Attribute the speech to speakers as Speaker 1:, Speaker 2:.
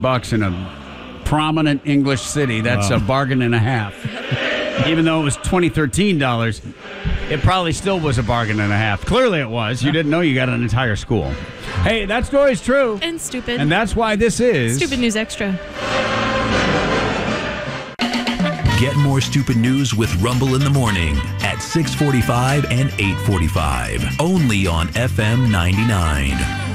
Speaker 1: bucks in a prominent English city, that's a bargain and a half. Even though it was $2013, it probably still was a bargain and a half. Clearly it was. You didn't know you got an entire school. Hey, that story's true.
Speaker 2: And stupid.
Speaker 1: And that's why this is...
Speaker 2: Stupid News Extra.
Speaker 3: Get more stupid news with Rumble in the Morning at 6:45 and 8:45. Only on FM 99.